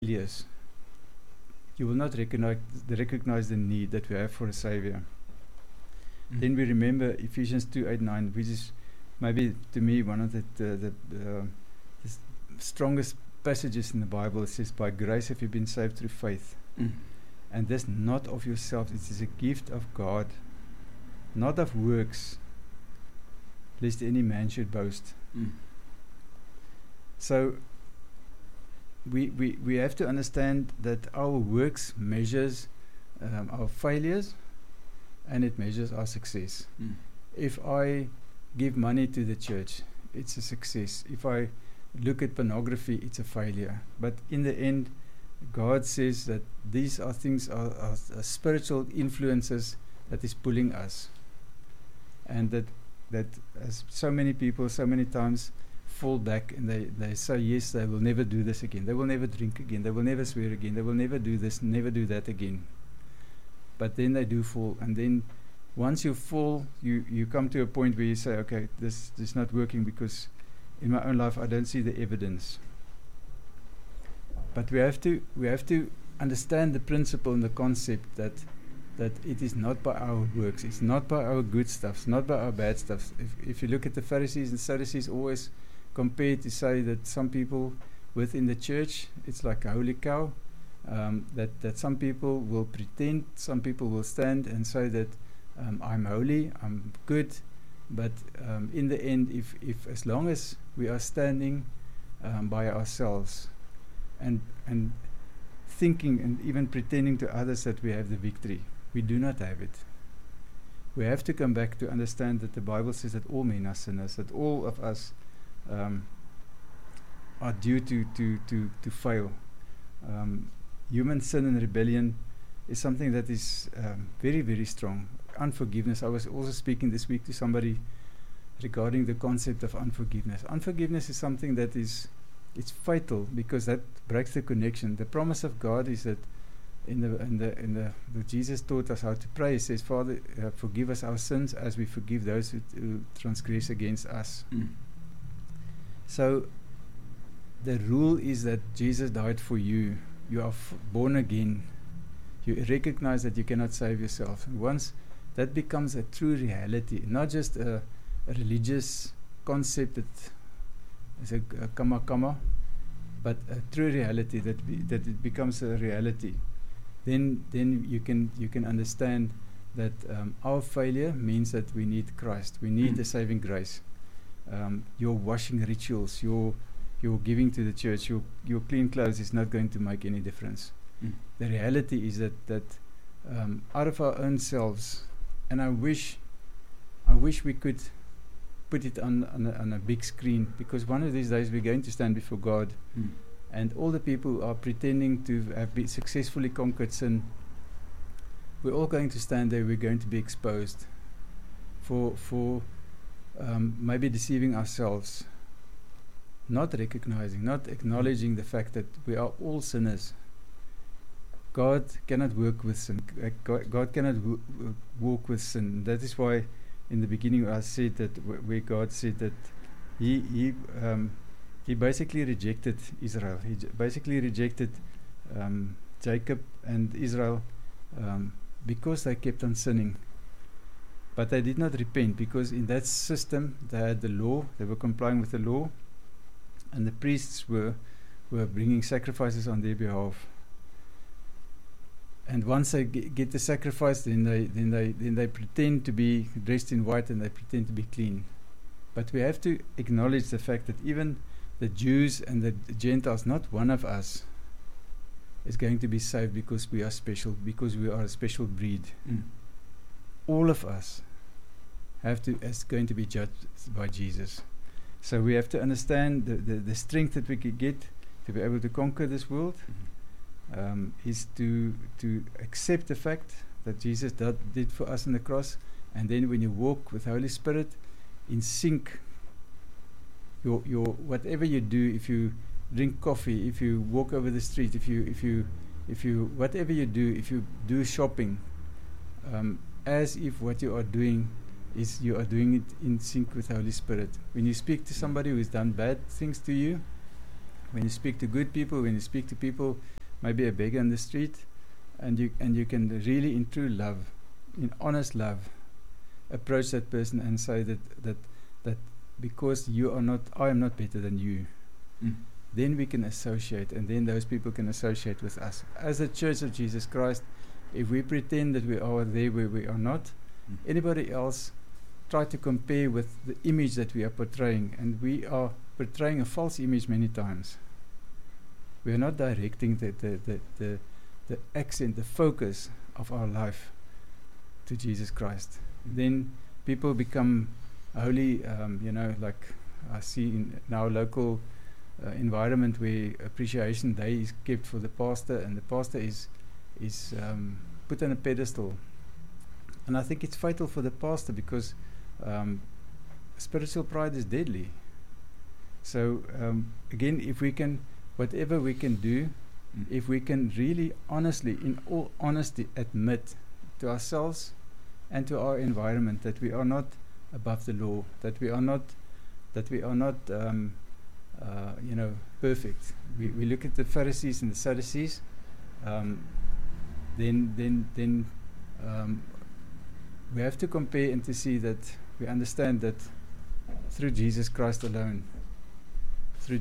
failures, you will not recognize the need that we have for a Savior. Then we remember Ephesians 2:8-9, which is maybe to me one of the strongest passages in the Bible. It says, "By grace have you been saved through faith, and this not of yourselves; it is a gift of God, not of works, lest any man should boast." So we have to understand that our works measures our failures, and it measures our success. If I give money to the church, it's a success. If I look at pornography, it's a failure. But in the end, God says that these are things, are spiritual influences that is pulling us. And that as so many people, so many times fall back and they say, yes, they will never do this again. They will never drink again. They will never swear again. They will never do this, never do that again. But then they do fall. And then once you fall, you come to a point where you say, okay, this is not working because in my own life I don't see the evidence. But we have to understand the principle and the concept that it is not by our works, it's not by our good stuff, it's not by our bad stuff. If you look at the Pharisees and Sadducees, always compared to say that some people within the church, it's like a holy cow, that some people will pretend, some people will stand and say that I'm holy, I'm good, but in the end, if as long as we are standing by ourselves and thinking and even pretending to others that we have the victory, we do not have it. We have to come back to understand that the Bible says that all men are sinners, that all of us are due to fail. Human sin and rebellion is something that is very, very strong. Unforgiveness. I was also speaking this week to somebody regarding the concept of unforgiveness. Unforgiveness is something that it's fatal because that breaks the connection. The promise of God is that Jesus taught us how to pray. He says, Father, forgive us our sins as we forgive those who transgress against us. So the rule is that Jesus died for you. You are born again. You recognize that you cannot save yourself. And once that becomes a true reality, not just a religious concept that is a comma, but a true reality that it becomes a reality, then you can understand that our failure means that we need Christ. We need the saving grace. Your washing rituals, your giving to the church, your clean clothes is not going to make any difference. The reality is that out of our own selves, and I wish we could put it on a big screen, because one of these days we're going to stand before God, and all the people who are pretending to have been successfully conquered sin, we're all going to stand there. We're going to be exposed for maybe deceiving ourselves, not recognizing, not acknowledging the fact that we are all sinners. God cannot work with sin. God cannot walk with sin. That is why in the beginning I said that where God said that He basically rejected Israel. He basically rejected Jacob and Israel because they kept on sinning. But they did not repent, because in that system they had the law. They were complying with the law, and the priests were bringing sacrifices on their behalf. And once they get the sacrifice, then they pretend to be dressed in white and they pretend to be clean. But we have to acknowledge the fact that even the Jews and the Gentiles, not one of us is going to be saved because we are special, because we are a special breed. All of us is going to be judged by Jesus. So we have to understand the strength that we could get to be able to conquer this world. Is to accept the fact that Jesus did for us on the cross, and then when you walk with the Holy Spirit in sync, your whatever you do, if you drink coffee, if you walk over the street, if you whatever you do, if you do shopping, as if what you are doing is you are doing it in sync with the Holy Spirit. When you speak to somebody who has done bad things to you, When you speak to good people, when you speak to people, maybe a beggar on the street, and you can really, in true love, in honest love, approach that person and say that because I am not better than you. Then we can associate, and then those people can associate with us. As the Church of Jesus Christ, if we pretend that we are there where we are not, anybody else try to compare with the image that we are portraying, and we are portraying a false image many times. We are not directing the accent, the focus of our life to Jesus Christ. Then people become holy, like I see in our local environment where Appreciation Day is kept for the pastor, and the pastor is put on a pedestal. And I think it's fatal for the pastor, because spiritual pride is deadly. So again, if we can, whatever we can do, if we can really honestly, in all honesty, admit to ourselves and to our environment that we are not above the law, that we are not perfect. We look at the Pharisees and the Sadducees, then we have to compare and to see that we understand that through Jesus Christ alone, we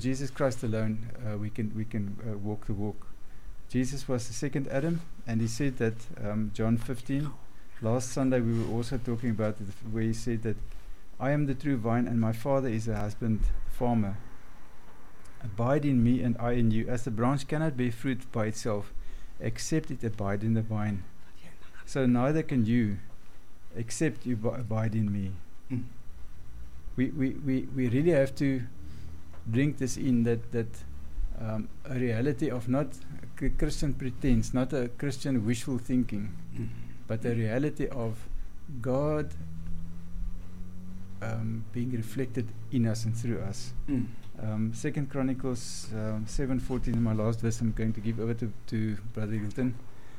can walk the walk. Jesus was the second Adam, and he said that John 15. Last Sunday we were also talking about it, where he said that I am the true vine, and my Father is a husband farmer. Abide in me, and I in you. As the branch cannot bear fruit by itself, except it abide in the vine, so neither can you, except you abide in me. We really have to drink this in, that a reality of not Christian pretense, not a Christian wishful thinking, but a reality of God being reflected in us and through us. 2 Chronicles 7:14, my last verse I'm going to give over to Brother Hilton.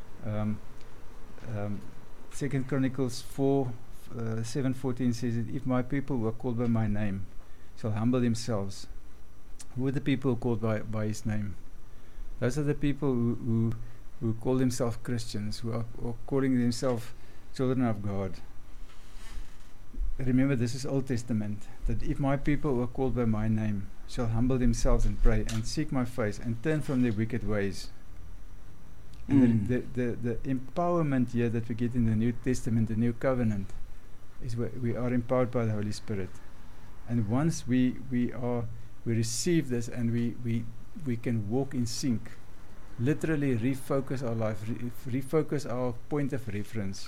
2 Chronicles 7:14 says that if my people who are called by my name shall humble themselves. Who are the people called by his name? Those are the people who call themselves Christians, who are calling themselves children of God. Remember, this is Old Testament, that if my people who are called by my name shall humble themselves and pray and seek my face and turn from their wicked ways. And the empowerment here that we get in the New Testament, the New Covenant, is where we are empowered by the Holy Spirit. And once we receive this, and we can walk in sync, literally refocus our life, refocus our point of reference.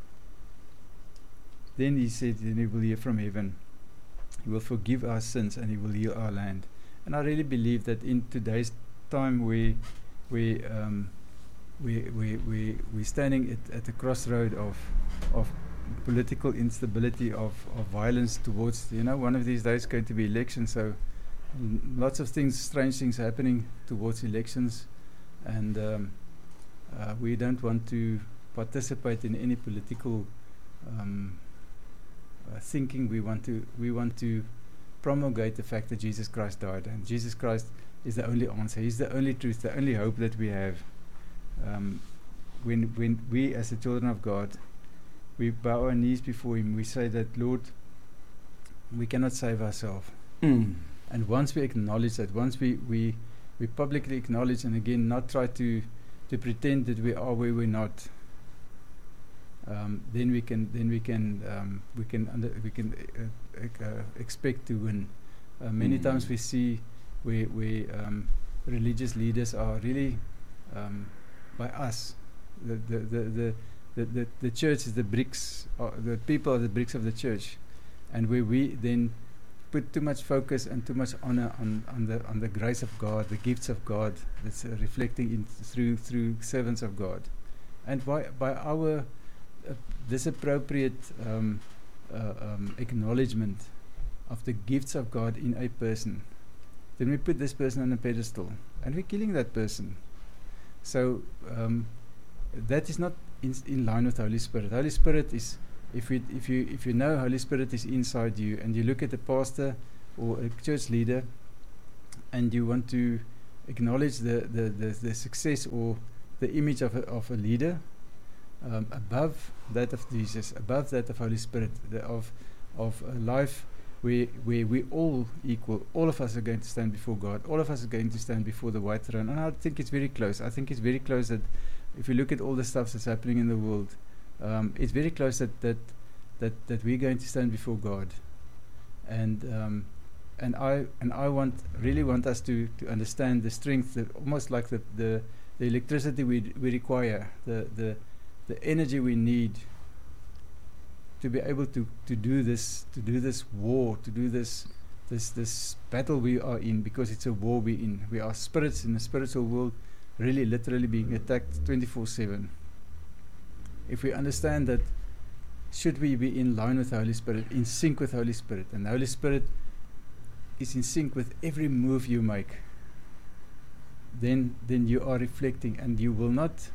Then he said, then he will hear from heaven. He will forgive our sins, and he will heal our land. And I really believe that in today's time we're standing at the crossroad of political instability, of violence towards, one of these days going to be elections, so lots of things, strange things happening towards elections, and we don't want to participate in any political thinking. We want to promulgate the fact that Jesus Christ died, and Jesus Christ is the only answer. He's the only truth, the only hope that we have. When we, as the children of God, we bow our knees before Him, we say that, Lord, we cannot save ourselves. And once we acknowledge that, once we publicly acknowledge, and again not try to pretend that we are where we're not, then we can expect to win. Many times we see where religious leaders are really by us. The church is the bricks. The people are the bricks of the church, and where we then put too much focus and too much honor on the grace of God, the gifts of God that's reflecting through servants of God, and by our disappropriate acknowledgement of the gifts of God in a person, then we put this person on a pedestal, and we're killing that person. So that is not in line with the Holy Spirit. Holy Spirit is, if you know Holy Spirit is inside you, and you look at a pastor or a church leader, and you want to acknowledge the success or the image of a leader above that of Jesus, above that of Holy Spirit, of a life where we all equal. All of us are going to stand before God. All of us are going to stand before the white throne. And I think it's very close. I think it's very close that if you look at all the stuff that's happening in the world, it's very close that we're going to stand before God. And I really want us to understand the strength, almost like the electricity we require, the energy we need to be able to do this war, to do this battle we are in, because it's a war we're in. We are spirits in the spiritual world, really literally being attacked 24/7. If we understand that, should we be in line with the Holy Spirit, in sync with the Holy Spirit, and the Holy Spirit is in sync with every move you make, then you are reflecting, and you will not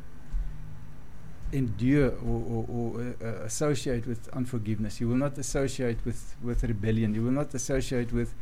endure or associate with unforgiveness. You will not associate with rebellion. You will not associate with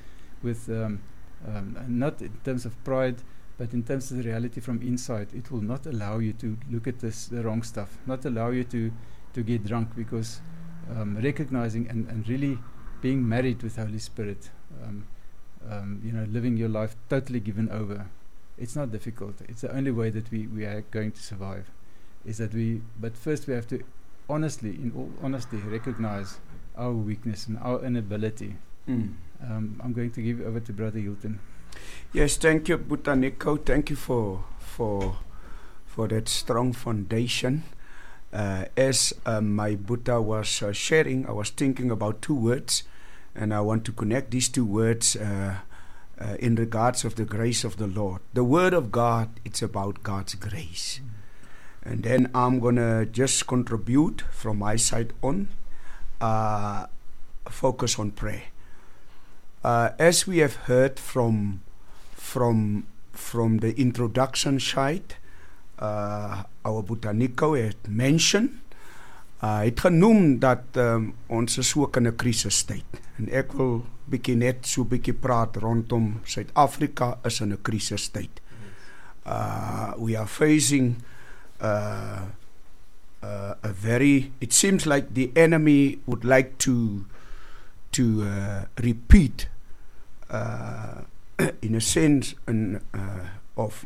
not in terms of pride, but in terms of the reality from inside. It will not allow you to look at the wrong stuff, not allow you to get drunk, because recognizing and really being married with the Holy Spirit, living your life totally given over, it's not difficult. It's the only way that we are going to survive. But first we have to honestly, in all honesty, recognize our weakness and our inability. I'm going to give over to Brother Hilton. Yes, thank you, Boeta Nico. Thank you for that strong foundation. As my Boeta was sharing, I was thinking about two words, and I want to connect these two words in regards of the grace of the Lord. The Word of God, it's about God's grace. And then I'm going to just contribute from my side on, focus on prayer. As we have heard from the introduction side, our Boeta Nico het mention, het genoem dat ons is ook in 'n krisistyd. En ek wil net so bietjie praat rondom Suid-Afrika is in 'n krisistyd. We are facing a very, it seems like the enemy would like to repeat in a sense of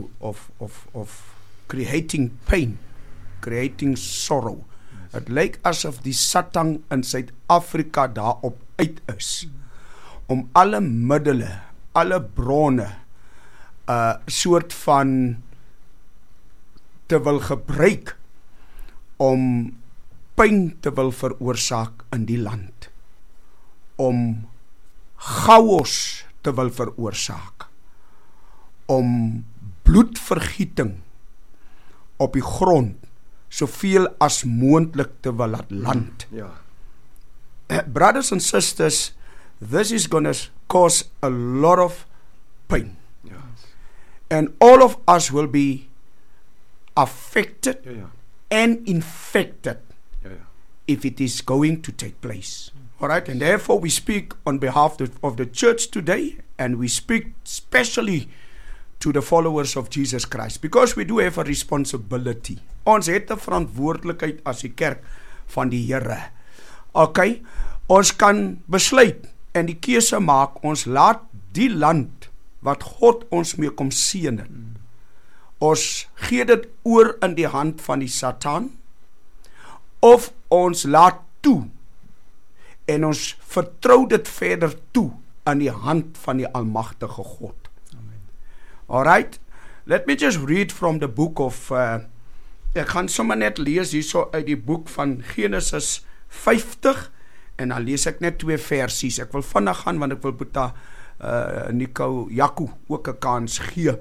creating pain, creating sorrow. Het lyk asof die Satan in Suid-Afrika daarop uit is om alle middele, alle bronne soort van te wil gebruik om pyn te wil veroorsaak in die land, om chaos te wil veroorsaak, om bloedvergieting op die grond soveel as moontlik te wil laat land. Brothers and sisters, this is going to cause a lot of pain. And all of us will be affected and infected if it is going to take place. All right, and therefore we speak on behalf of the church today, and we speak especially to the followers of Jesus Christ, because we do have a responsibility. Ons het 'n verantwoordelikheid as die kerk van die Here. Okay, ons kan besluit en die keuse maak, ons laat die land wat God ons mee kom seën het, ons gee dit oor in die hand van die Satan, of ons laat toe en ons vertrou dit verder toe aan die hand van die almagtige God. All right, let me just read from the book of, ek gaan sommer net lees hierso uit die boek van Genesis 50, en dan lees ek net 2 versies. Ek wil vinnig gaan, want ek wil Boeta Nico Jaco ook 'n kans gee.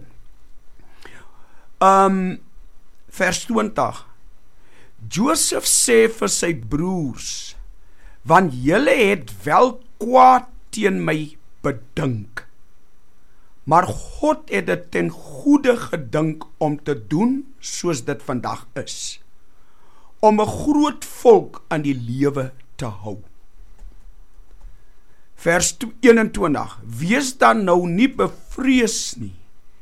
Vers 20, Joseph sê vir sy broers, want julle het wel kwaad teen my bedink, maar God het dit ten goeie gedink om te doen soos dit vandag is, om 'n groot volk aan die lewe te hou. Vers 21, wees dan nou nie bevrees nie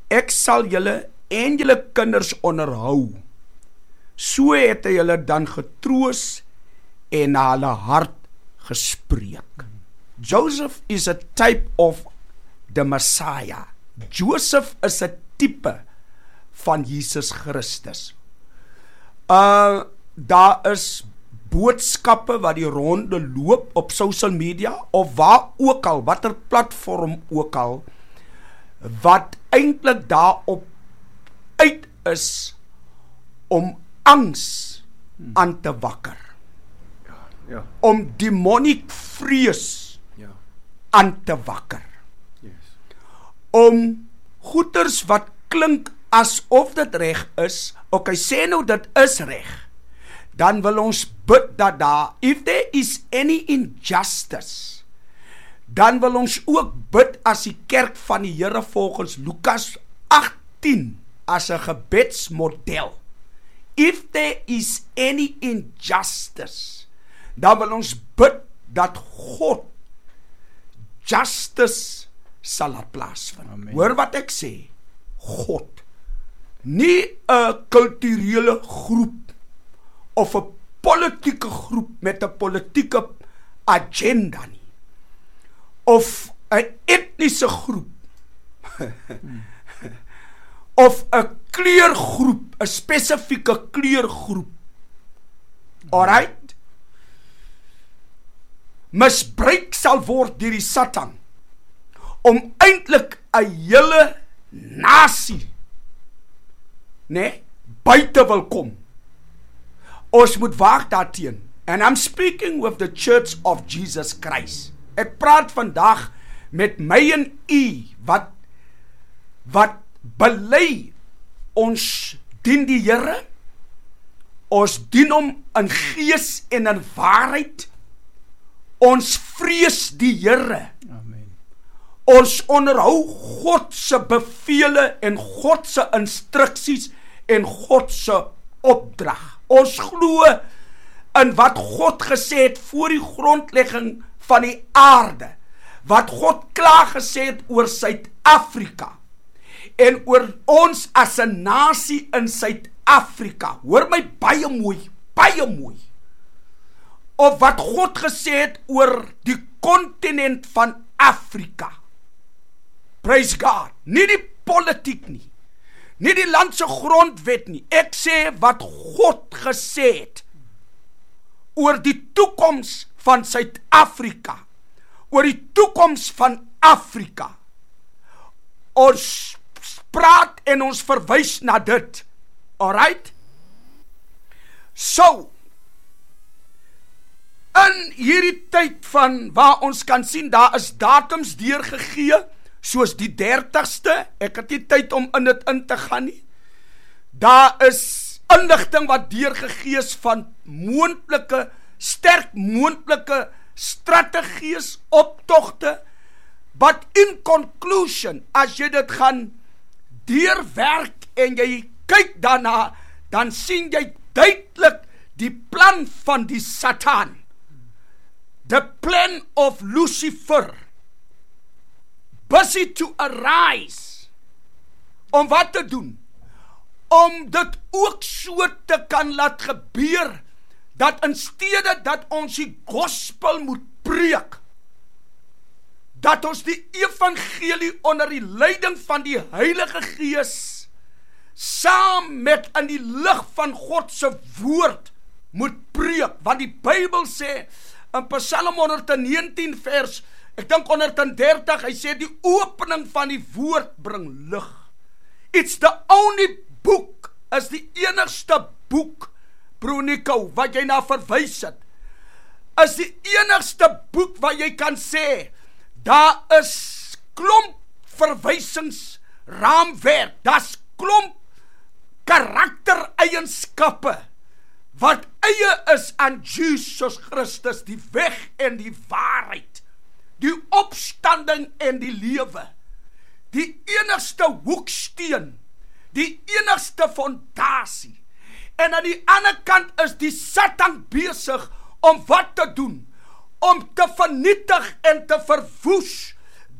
ek sal julle en julle kinders onderhou. So het hy julle dan getroos en na hulle hart gespreek. Joseph is a type of the Messiah. Joseph is 'n tipe van Jesus Christus. Daar is boodskappe wat die ronde loop op social media of waar ook al, watter platform ook al, wat eintlik daarop uit is om angs aan te wakker. Ja. Om demonic vrees aan te wakker. Om goeters wat klink asof dit reg is, ok, sê nou dit is reg, dan wil ons bid dat daar, if there is any injustice, dan wil ons ook bid as die kerk van die Here volgens Lukas 18 as 'n gebedsmodel. If there is any injustice, dan wil ons bid dat God justice sal laat plaasvind. Amen. Hoor wat ek sê, God, nie 'n kulturele groep of 'n politieke groep met 'n politieke agenda nie, of 'n etniese groep of 'n kleurgroep, 'n spesifieke kleurgroep. Alright? Misbruik sal word deur die Satan om eintlik 'n hele nasie buite wil kom. Ons moet waak daarteen. And I'm speaking with the Church of Jesus Christ. Ek praat vandag met my en u wat bely ons dien die Here. Ons dien hom in gees en in waarheid. Ons vrees die Here. Amen. Ons onderhou God se bevele en God se instruksies en God se opdrag. Ons glo in wat God gesê het voor die grondlegging van die aarde. Wat God klaar gesê het oor Suid-Afrika en oor ons as 'n nasie in Suid-Afrika. Hoor my baie mooi, baie mooi. Of wat God gesê het oor die kontinent van Afrika. Praise God. Nie die politiek nie. Nie die land se grondwet nie. Ek sê wat God gesê het oor die toekoms van Suid-Afrika. Oor die toekoms van Afrika. Ons praat en ons verwys na dit. Alright? So, in hierdie tyd van waar ons kan sien, daar is datums deurgegee, soos die 30ste, ek het nie tyd om in dit in te gaan nie. Daar is inligting wat deurgegee is van sterk moontlike strategieë, optogte, but in conclusion, as jy dit gaan deurwerk en jy kyk daarna, dan sien jy duidelik die plan van die Satan. The plan of Lucifer, busy to arise, om wat te doen? Om dit ook so te kan laat gebeur, dat in steede dat ons die gospel moet preek, dat ons die evangelie onder die leiding van die Heilige Gees, saam met in die lig van God se woord, moet preek, want die Bybel sê, in Psalm 119 vers, ek dink 130, hy sê die opening van die woord bring lig. It's the only book, is die enigste boek, broer Nico, wat jy na verwys het, is die enigste boek wat jy kan sê, daar is klomp verwysingsraamwerk, daar's klomp karaktereienskappe, wat eie is aan Jesus Christus, die weg en die waarheid, die opstanding en die lewe, die enigste hoeksteen, die enigste fondasie, en aan die ander kant is die Satan besig om wat te doen, om te vernietig en te verwoes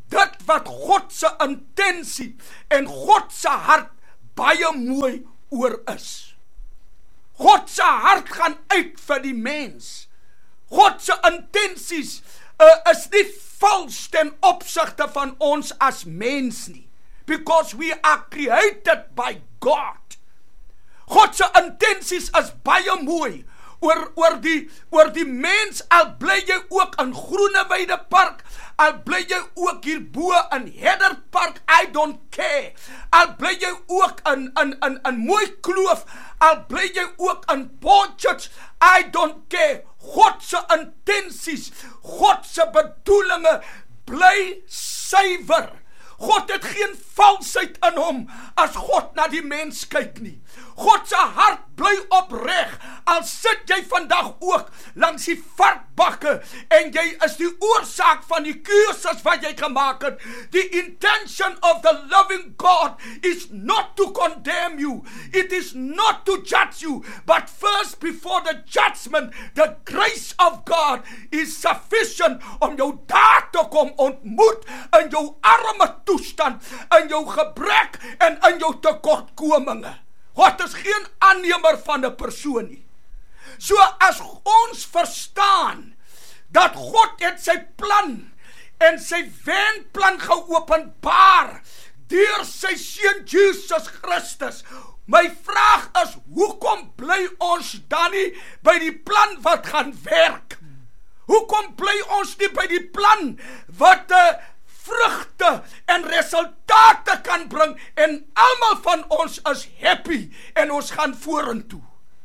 dit wat God se intensie en God se hart baie mooi oor is. God se hart gaan uit vir die mens. God se intensies is nie vals ten opsigte van ons as mens nie. Because we are created by God. God se intensies is baie mooi oor die mens, al bly jy ook in Groeneweide Park, al bly jy ook hierbo in Hedder Park, I don't care. Al bly jy ook in Mooi Kloof, al bly jy ook in Potchefstroom, I don't care. God se intensies, God se bedoelinge bly suiwer. God het geen valsheid in hom as God na die mens kyk nie. God se hart bly opreg, al sit jy vandag ook langs die varkbakke en jy is die oorsaak van die keuses wat jy gemaak het. The intention of the loving God is not to condemn you. It is not to judge you, but first before the judgment, the grace of God is sufficient om jou daar te kom ontmoet in jou arme toestand, in jou gebrek en in jou tekortkominge. God is geen aannemer van 'n persoon nie. So as ons verstaan dat God het sy plan en sy wenplan geopenbaar deur sy seun Jesus Christus, my vraag is, hoekom bly ons dan nie by die plan wat gaan werk? Hoekom bly ons nie by die plan wat vrugte en resultate kan bring en almal van ons is happy en ons gaan vorentoe?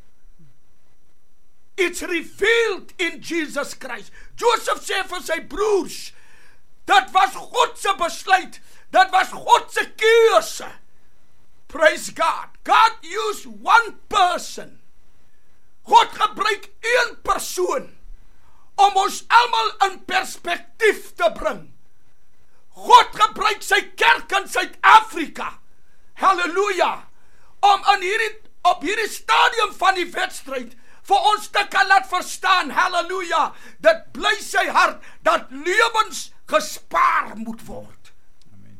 It's revealed in Jesus Christ. Joseph sê vir sy broers, dit was God se besluit, dit was God se keuse. Praise God. God used one person. God gebruik een persoon om ons almal in perspektief te bring. God gebruik sy kerk in Suid-Afrika, halleluja, om op hierdie stadium van die wedstryd vir ons te kan laat verstaan, halleluja, dit bly sy hart dat lewens gespaar moet word. Amen.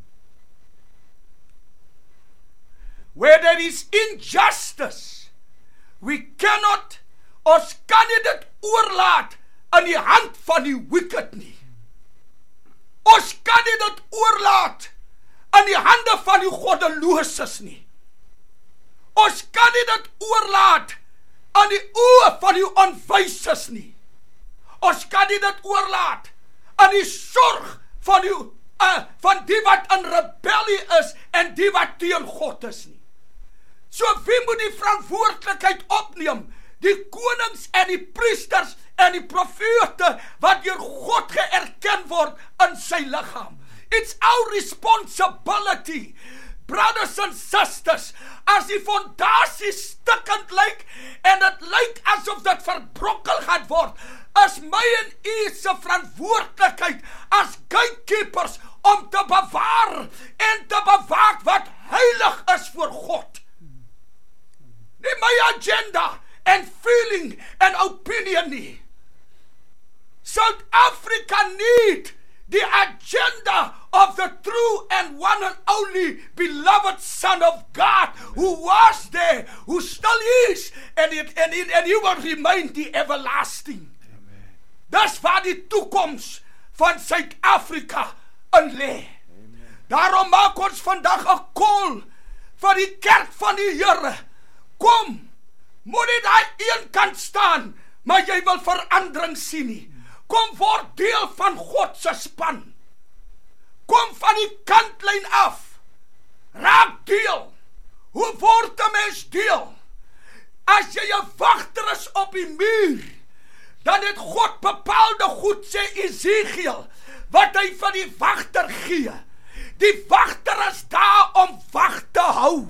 Where there is injustice, ons kan nie dit oorlaat in die hand van die wicked nie. Ons kan nie dit oorlaat in die hande van die goddeloses nie. Ons kan nie dit oorlaat aan die oë van die onwyses nie. Ons kan nie dit oorlaat aan die sorg van die wat in rebellie is en die wat teen God is nie. So wie moet die verantwoordelikheid opneem? Die konings en die priesters en die profete wat deur God geerken word in sy liggaam. It's our responsibility, brothers and sisters, as die fondasie stikkend lyk en dit lyk asof dit verbrokkel gaan word, is my en u se verantwoordelikheid as gatekeepers om te bewaar en te bewaak wat heilig is voor God. Nie my agenda and feeling and opinion nie. South Africa need the agenda of the true and one and only beloved Son of God, who was there, who still is, and he will remain the everlasting. Dis waar die toekoms van Suid-Afrika in lê. Daarom maak ons vandag 'n call vir die kerk van die Here. Kom, moet nie daai een kant staan, maar jy wil verandering sien nie. Kom word deel van God se span. Kom van die kantlyn af. Raak deel. Hoe word 'n mens deel? As jy 'n wagter is op die muur, dan het God bepaalde goed, sê Esegiel, wat hy vir die wagter gee. Die wagter is daar om wag te hou.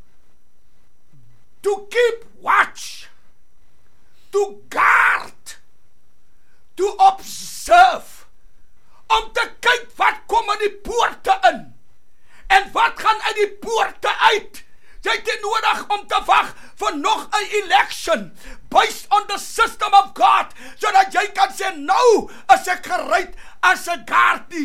To keep watch. To guard. To observe. Om te kyk wat kom in die poorte in. En wat gaan uit die poorte uit. Jy het nie nodig om te wag vir nog 'n election based on the system of God, sodat jy kan sê, nou is ek gereed as 'n guard nie.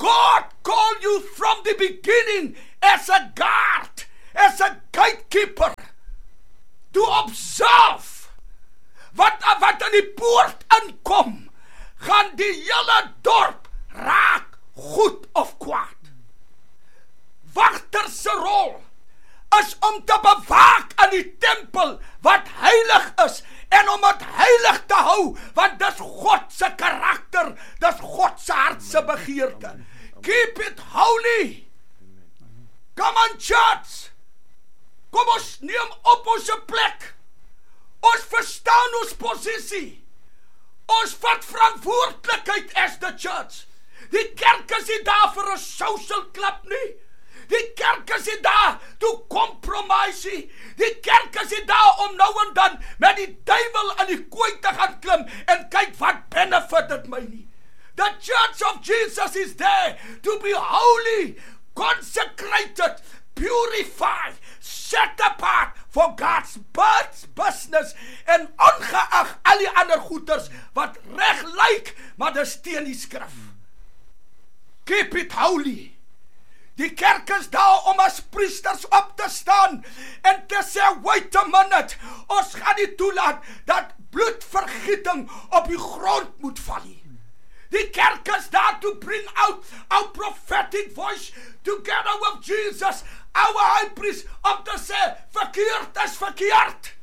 God called you from the beginning as a guard, as a gatekeeper, to observe wat in die poort inkom, gaan die hele dorp raak goed of kwaad. Wagter se rol is om te bewaak in die tempel wat heilig is en om dit heilig te hou, want dis God se karakter, dis God se hart se begeerte. Keep it holy. Come on, church. Kom ons neem op ons plek. Ons verstaan ons posisie. Ons vat verantwoordelikheid as the church. Die kerk is nie daar vir 'n social club nie. Die kerk is nie daar to compromise nie. Die kerk is nie daar om nou en dan met die duiwel in die kooi te gaan klim en kyk wat benefit dit my nie. The church of Jesus is there to be holy, consecrated, purified, set apart for God's business en ongeag al die ander goeders wat reg lyk, maar dis teen die skrif. Keep it holy. Die kerk is daar om as priesters op te staan en te sê, wait a minute, ons gaan nie toelaat dat bloedvergieting op die grond moet val nie. Die kerk is daar to bring out our prophetic voice together with Jesus, our high priest, om te sê, verkeerd is verkeerd.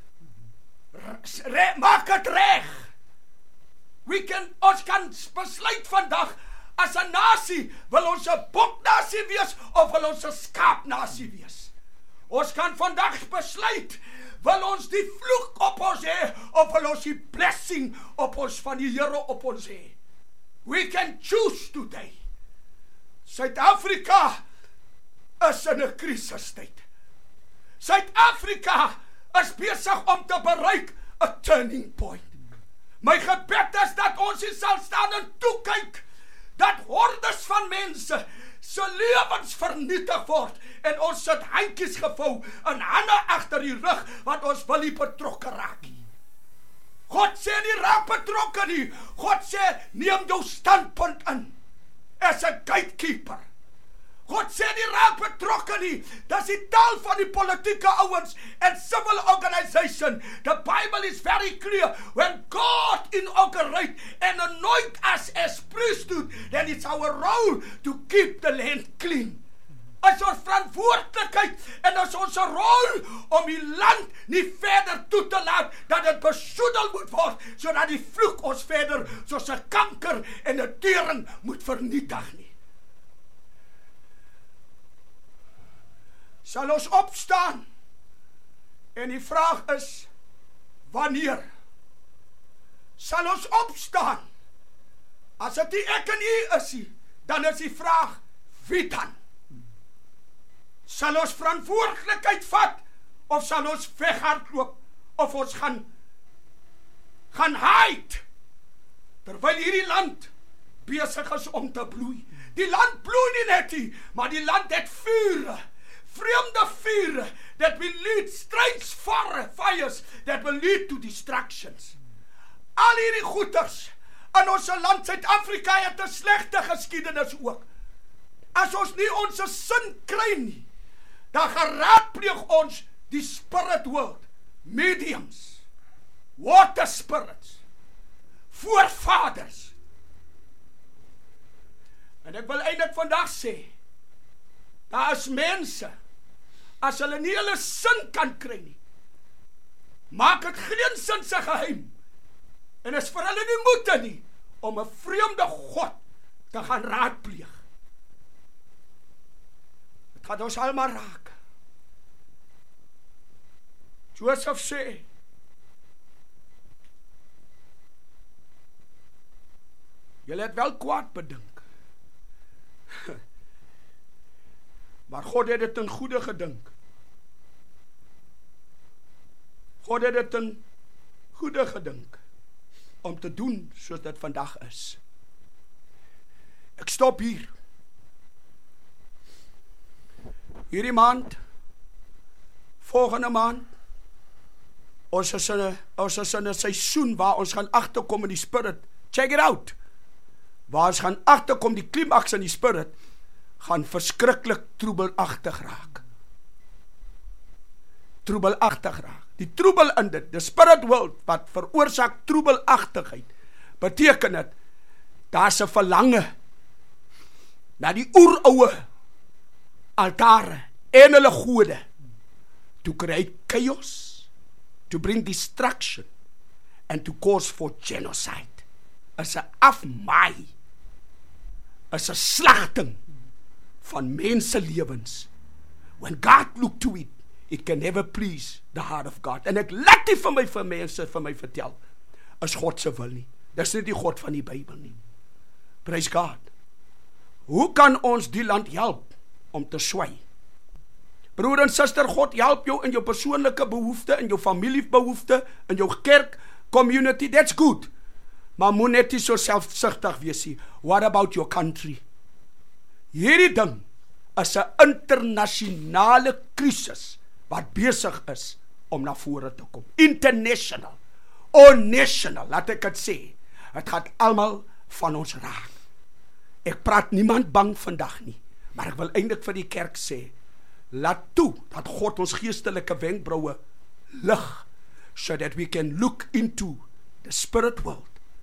Maak het reg. Ons kan besluit vandag, as 'n nasie, wil ons 'n boknasie wees, of wil ons 'n skaapnasie wees? Ons kan vandag besluit, wil ons die vloek op ons hê, of wil ons die blessing op ons van die Here op ons hê? We can choose today. Suid-Afrika is in 'n krisistyd. Suid-Afrika is besig om te bereik 'n turning point. My gebed is dat ons hier sal staan en toekyk, dat hordes van mense se lewens vernietig word, en ons sit handjies gevou en hande agter die rug, want ons wil nie betrokke raak nie. God sê nie raak betrokke nie. God sê neem jou standpunt in as a gatekeeper. God sê nie raak betrokke nie. Dis die taal van die politieke ouens en civil organization. The Bible is very clear. When God inaugurates and anoint us as priesthood, then it's our role to keep the land clean. Is ons verantwoordelikheid en is ons rol om die land nie verder toe te laat dat dit besoedel moet word, sodat die vloek ons verder soos 'n kanker en 'n tering moet vernietig nie. Sal ons opstaan? En die vraag is, wanneer? Sal ons opstaan? As dit nie ek en u is nie, dan is die vraag, wie dan? Sal ons verantwoordelikheid vat, of sal ons weghardloop, of ons gaan hide, terwyl hierdie land besig is om te bloei. Die land bloei nie net nie, maar die land het vure, vreemde vure, that will lead strange fires, that will lead to distractions. Al hierdie goeders in ons land Suid-Afrika het 'n slegte geskiedenis ook. As ons nie ons sin kry nie, dan geraadpleeg ons die spirit world, mediums, water spirits, voorvaders. En ek wil eintlik vandag sê, daar is mense, as hulle nie hulle sin kan kry nie, maak het geen sin se geheim, en is vir hulle nie moeite nie, om 'n vreemde God te gaan raadpleeg. Het gaat ons almal raak. Joseph sê, julle het wel kwaad bedink, maar God het dit in goeie gedink. God het dit in goeie gedink, om te doen soos dit vandag is. Ek stop hier. Hierdie maand, volgende maand, ons is in 'n seisoen waar ons gaan agterkom in die spirit. Check it out. waar ons gaan agterkom die klimaks in die spirit, gaan verskriklik troebelagtig raak. Troebelagtig raak. Die troebel in dit, die spirit world, wat veroorsaak troebelagtigheid, beteken dit, daar's 'n verlange na die oeroue altare en hulle gode, to create chaos, to bring destruction, and to cause for genocide. Is 'n afmaai, is 'n slagting van menselewens. When God look to it, it can never please the heart of God. En ek laat nie vir mense vir my vertel, is God se wil nie. Dis nie die God van die Bybel nie. Praise God. Hoe kan ons die land help om te swai? Broer en suster, God help jou in jou persoonlike behoefte, in jou familiebehoefte, in jou kerk, community, that's good. Maar moet net nie so selfsugtig wees nie. What about your country? Hierdie ding is 'n internasionale krisis wat besig is om na vore te kom. International, or national, laat ek dit sê. Het gaan almal van ons raak. Ek praat niemand bang vandag nie, maar ek wil eintlik vir die kerk sê, laat toe dat God ons geestelike wenkbroue lig, so that we can look into the spirit world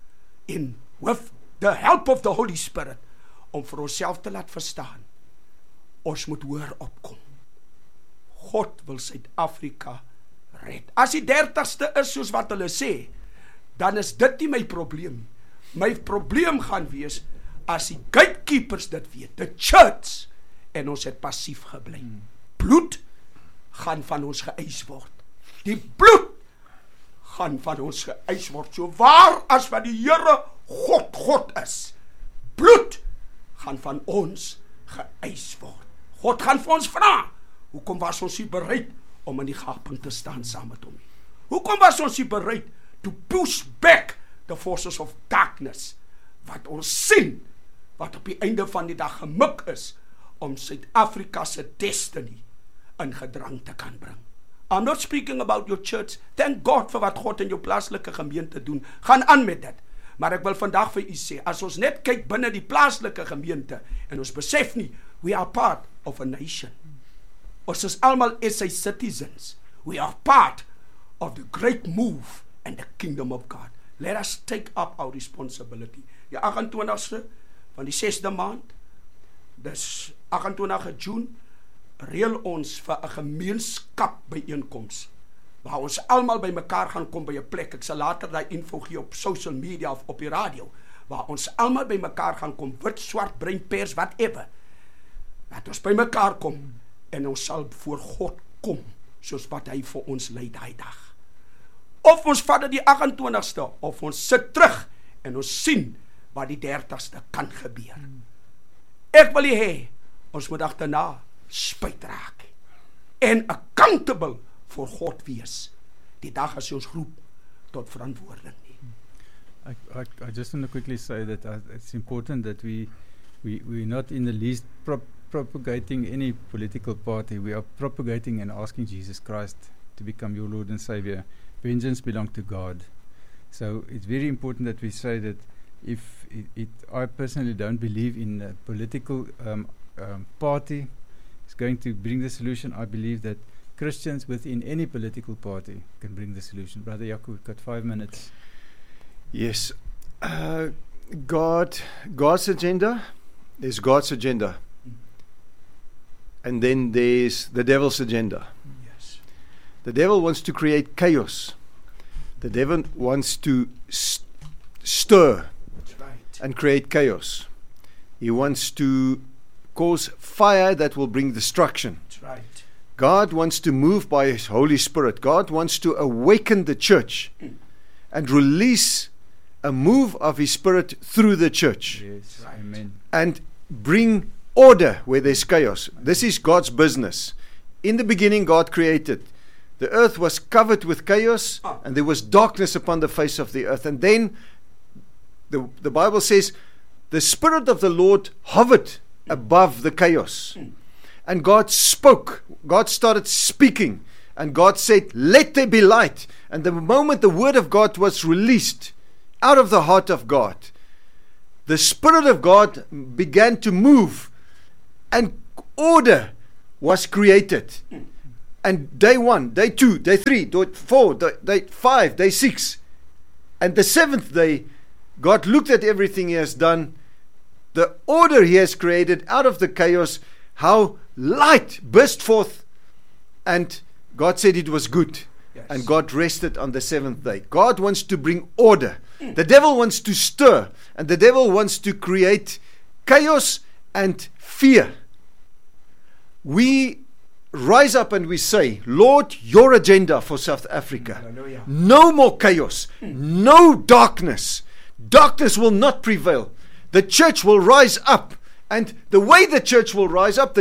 with the help of the Holy Spirit, om vir onsself te laat verstaan, ons moet hoor opkom. God wil Suid-Afrika red. As die 30ste is soos wat hulle sê, dan is dit nie my probleem. My probleem gaan wees, as die gatekeepers dit weet, the church, en ons het passief gebly. Bloed gaan van ons geëis word. Die bloed gaan van ons geëis word. So waar as wat die Here God is, bloed gaan van ons geëis word. God gaan vir ons vra, hoekom was ons nie bereid om in die gaping te staan saam met hom nie? Hoekom was ons nie bereid to push back the forces of darkness, wat ons sien, wat op die einde van die dag gemik is, om Suid-Afrika se destiny in gedrang te kan bring. I'm not speaking about your church. Thank God vir wat God in jou plaaslike gemeente doen. Gaan aan met dit. Maar ek wil vandag vir u sê, as ons net kyk binne die plaaslike gemeente, en ons besef nie, we are part of a nation. Ons is almal SA citizens. We are part of the great move and the kingdom of God. Let us take up our responsibility. Die 28ste van die 6de maand, dis 28 June, reël ons vir 'n gemeenskap byeenkoms, waar ons almal by mekaar gaan kom by 'n plek. Ek sal later daai info gee op social media of op die radio, waar ons almal by mekaar gaan kom, wit, swart, bruin, pers, whatever. Laat ons by mekaar kom, en ons sal voor God kom, soos wat hy vir ons lei daai dag. Of ons vat dit die 28ste, of ons sit terug, en ons sien wat die 30ste kan gebeur. Ek wil hê, ons moet agterna spyt raak, en accountable voor God wees, die dag as ons roep tot verantwoording nie. I just want to quickly say that it's important that we're not in the least propagating any political party. We are propagating and asking Jesus Christ to become your Lord and Savior. Vengeance belongs to God. So it's very important that we say that if I personally don't believe in a political party is going to bring the solution. I believe that Christians within any political party can bring the solution. Brother Jaco, we've got 5 minutes. Yes. God's agenda, there's God's agenda. And then there's the devil's agenda. Yes. The devil wants to create chaos. The devil wants to stir and create chaos. He wants to cause fire that will bring destruction. That's right. God wants to move by His Holy Spirit. God wants to awaken the church and release a move of His Spirit through the church. Yes, right. Amen. And bring order where there's chaos. This is God's business. In the beginning, God created. The earth was covered with chaos, and there was darkness upon the face of the earth. And then the Bible says, the Spirit of the Lord hovered above the chaos. And God spoke. God started speaking. And God said, let there be light. And the moment the word of God was released out of the heart of God, the Spirit of God began to move, and order was created. And day 1, day 2, day 3, day 4, day 5, day 6, and the 7th day, God looked at everything He has done, the order He has created out of the chaos, how light burst forth, and God said it was good. Yes. And God rested on the 7th day. God wants to bring order. The devil wants to stir, and the devil wants to create chaos and fear. We rise up and we say, Lord, your agenda for South Africa. Hallelujah. No more chaos, no darkness. Darkness will not prevail. The church will rise up. And the way the church will rise up,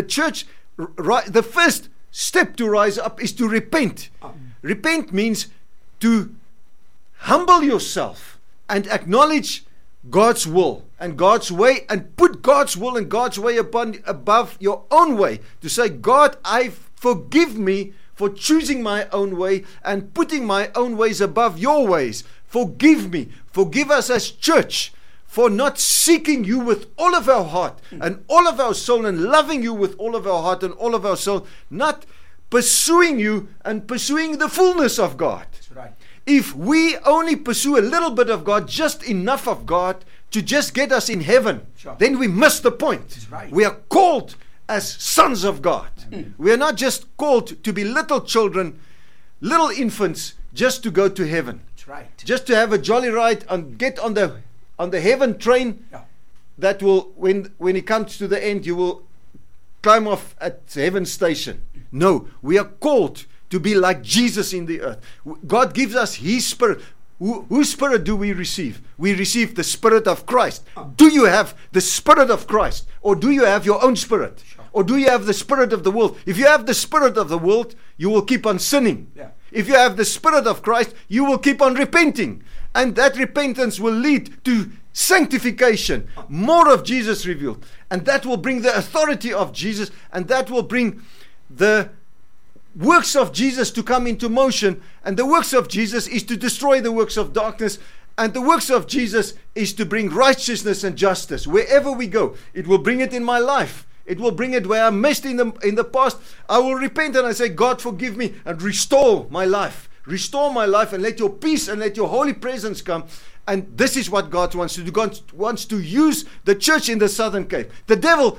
the first step to rise up is to repent. Repent means to humble yourself and acknowledge God's will and God's way, and put God's will and God's way above your own way. To say, God, forgive me for choosing my own way and putting my own ways above your ways. Forgive me. Forgive us as church for not seeking you with all of our heart and all of our soul, and loving you with all of our heart and all of our soul, not pursuing you and pursuing the fullness of God. That's right. If we only pursue a little bit of God, just enough of God to just get us in heaven, Sure. then we miss the point. That's right. We are called as sons of God. We are not just called to be little children, little infants, just to go to heaven. That's right. Just to have a jolly ride and get on the heaven train. Yeah. That will, when it comes to the end, you will climb off at heaven station. No, we are called to be like Jesus in the earth. God gives us His Spirit. Whose Spirit do we receive? We receive the Spirit of Christ. Do you have the Spirit of Christ? Or do you have your own spirit? Sure. Or do you have the spirit of the world? If you have the spirit of the world, you will keep on sinning. Yeah. If you have the Spirit of Christ, you will keep on repenting. And that repentance will lead to sanctification, more of Jesus revealed. And that will bring the authority of Jesus, and that will bring the works of Jesus to come into motion. And the works of Jesus is to destroy the works of darkness, and the works of Jesus is to bring righteousness and justice wherever we go. It will bring it in my life. It will bring it where I missed in the past. I will repent and I say, God, forgive me and restore my life. Restore my life, and let your peace and let your holy presence come. And this is what God wants to do. God wants to use the church in the Southern Cape. The devil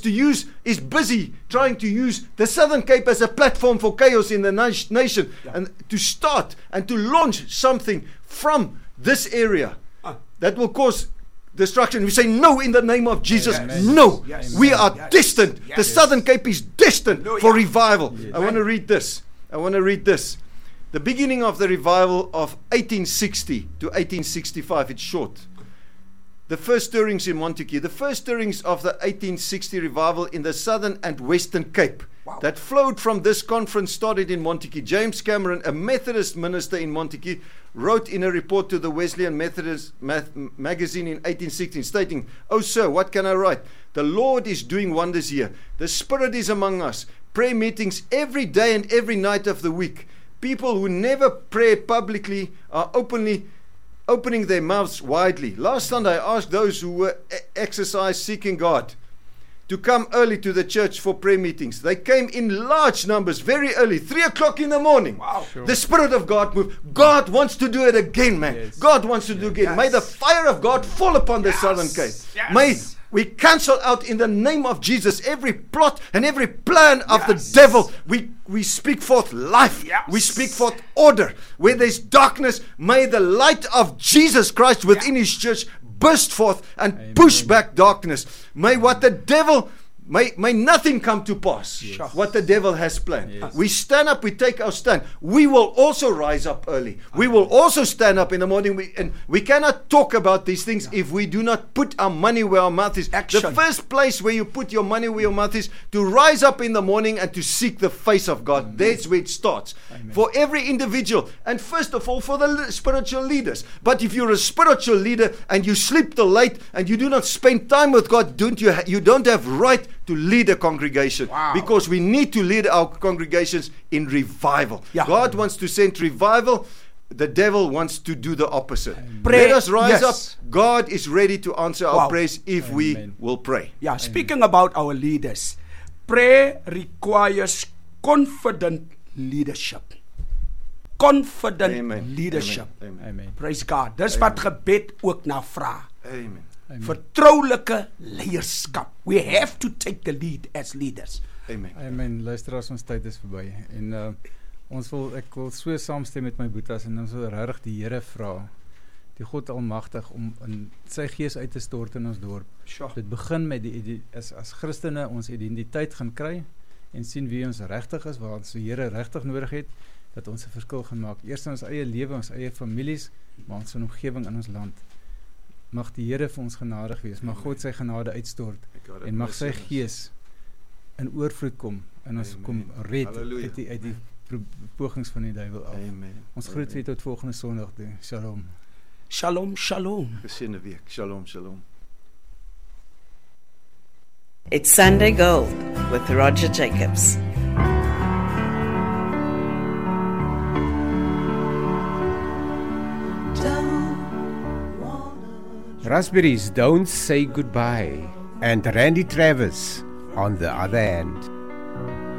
is busy trying to use the Southern Cape as a platform for chaos in the nation. Yeah. And to start and to launch something from this area that will cause destruction. We say no in the name of Jesus. Yes. No. Yes. We are Yes. destined. Yes. The Southern Cape is destined No, for yeah. revival. Yes. I want to read this. The beginning of the revival of 1860 to 1865. It's short. The first stirrings in Montague. The first stirrings of the 1860 revival in the Southern and Western Cape. Wow. That flowed from this conference started in Montague. James Cameron, a Methodist minister in Montague, wrote in a report to the Wesleyan Methodist magazine in 1816, stating, "Oh sir, what can I write? The Lord is doing wonders here. The Spirit is among us. Prayer meetings every day and every night of the week. People who never pray publicly are opening their mouths widely. Last Sunday I asked those who were exercise seeking God to come early to the church for prayer meetings. They came in large numbers very early, 3 o'clock in the morning. Wow. Sure. The Spirit of God moved. God wants to do it again, man. Yes. God wants to do it again. Yes. May the fire of God fall upon the Southern Cape. Yes. May we cancel out in the name of Jesus every plot and every plan of the Yes. devil. We speak forth life. Yes. We speak forth order. Where there's darkness, may the light of Jesus Christ within His church burst forth and Amen. push back darkness. May what the devil, may nothing come to pass. Yes. What the devil has planned. Yes. We stand up, we take our stand. We will also rise up early. We will also stand up in the morning. We cannot talk about these things if we do not put our money where our mouth is. Action. The first place where you put your money where your mouth is, to rise up in the morning and to seek the face of God. That's where it starts. Amen. For every individual, and first of all for the spiritual leaders. But if you're a spiritual leader and you sleep till late and you do not spend time with God, you don't have right to lead a congregation. Wow. Because we need to lead our congregations in revival. Yeah. God wants to send revival the devil wants to do the opposite. Pray, Let us rise yes. up. God is ready to answer our Wow. prayers if we Amen. will pray. Yeah, speaking about our leaders, prayer requires confident leadership. Confident Amen. leadership. Amen. Amen. Praise God. Dis wat gebed ook na vra. Amen. Amen. Vertroulike leierskap. We have to take the lead as leaders. Amen. Amen. Luister, as ons tyd is verby en ek wil so saamstem met my boetas en ons wil regtig die Here vra, die God Almagtig, om in sy gees uit te stort in ons dorp. Sure. Dit begin met as Christene ons identiteit gaan kry en sien wie ons regtig is, waar ons die Here regtig nodig het, dat ons 'n verskil gaan maak. Eers in ons eie lewe, ons eie families, maar ons omgewing in ons land. Mag die Here vir ons genadig wees, mag God sy genade uitstort en mag sy gees in oorvloed kom en ons kom red Halleluja. uit die pogings van die duiwel af. Amen. Ons groet weer tot volgende Sondag. Shalom. Shalom, shalom. Geseënde week. Shalom, shalom. It's Sunday Gold with Roger Jacobs. Raspberries Don't Say Goodbye, and Randy Travis on the other hand.